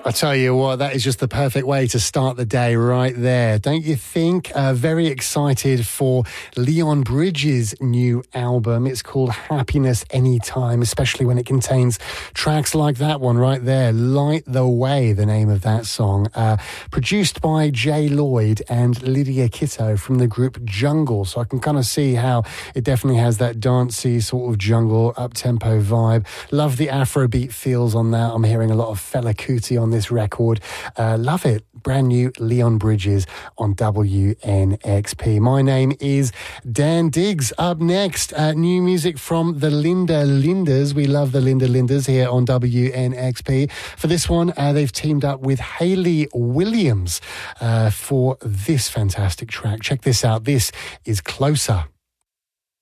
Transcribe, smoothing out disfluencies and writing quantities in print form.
I tell you what, that is just the perfect way to start the day right there, don't you think? Very excited for Leon Bridges' new album. It's called Happiness Anytime, especially when it contains tracks like that one right there, Light the Way, the name of that song. Produced by Jay Lloyd and Lydia Kitto from the group Jungle. So I can kind of see how it definitely has that dancey sort of jungle up-tempo vibe. Love the Afrobeat feels on that. I'm hearing a lot of Fela Kuti on this record. Love it. Brand new Leon Bridges on WNXP. My name is Dan Diggs. Up next, new music from the Linda Lindas. We love the Linda Lindas here on WNXP. For this one, they've teamed up with Hayley Williams for this fantastic track. Check this out. This is Closer.